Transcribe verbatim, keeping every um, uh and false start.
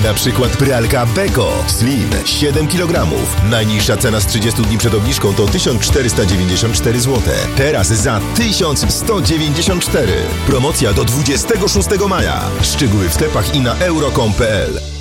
Na przykład pralka Beko Slim siedem kilogramów. Najniższa cena z trzydziestu dni przed obniżką to tysiąc czterysta dziewięćdziesiąt cztery złote. Teraz za tysiąc sto dziewięćdziesiąt cztery. Promocja do dwudziestego szóstego maja. Szczegóły w sklepach i na euro kropka com kropka pe el.